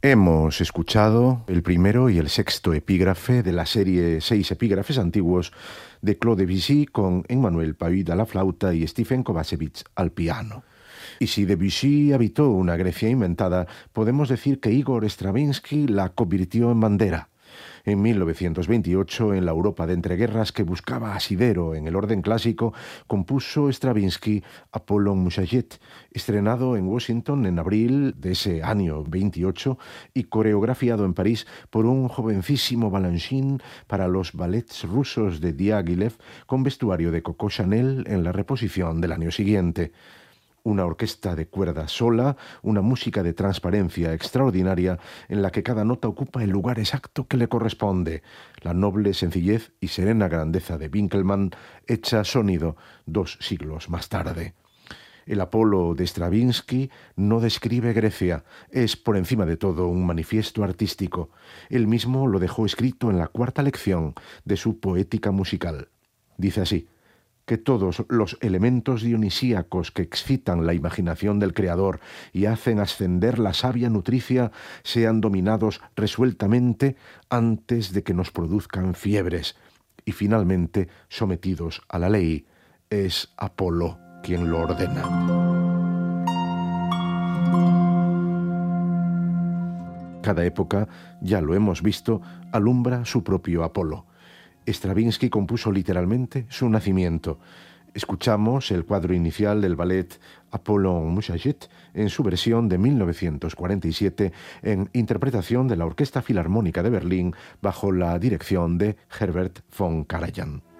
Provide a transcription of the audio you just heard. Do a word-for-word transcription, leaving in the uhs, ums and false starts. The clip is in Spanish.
Hemos escuchado el primero y el sexto epígrafe de la serie Seis epígrafes antiguos de Claude Debussy con Emmanuel Pavida a la flauta y Stephen Kovacevic al piano. Y si Debussy habitó una Grecia inventada, podemos decir que Igor Stravinsky la convirtió en bandera. En mil novecientos veintiocho, en la Europa de entreguerras que buscaba asidero en el orden clásico, compuso Stravinsky Apollon Musajet, estrenado en Washington en abril de ese año veintiocho y coreografiado en París por un jovencísimo Balanchine para los ballets rusos de Diaghilev con vestuario de Coco Chanel en la reposición del año siguiente. Una orquesta de cuerda sola, una música de transparencia extraordinaria en la que cada nota ocupa el lugar exacto que le corresponde, la noble sencillez y serena grandeza de Winckelmann hecha sonido dos siglos más tarde. El Apolo de Stravinsky no describe Grecia, es por encima de todo un manifiesto artístico. Él mismo lo dejó escrito en la cuarta lección de su Poética musical. Dice así: que todos los elementos dionisíacos que excitan la imaginación del creador y hacen ascender la savia nutricia sean dominados resueltamente antes de que nos produzcan fiebres y finalmente sometidos a la ley. Es Apolo quien lo ordena. Cada época, ya lo hemos visto, alumbra su propio Apolo. Stravinsky compuso literalmente su nacimiento. Escuchamos el cuadro inicial del ballet Apollon Musajet en su versión de mil novecientos cuarenta y siete en interpretación de la Orquesta Filarmónica de Berlín bajo la dirección de Herbert von Karajan.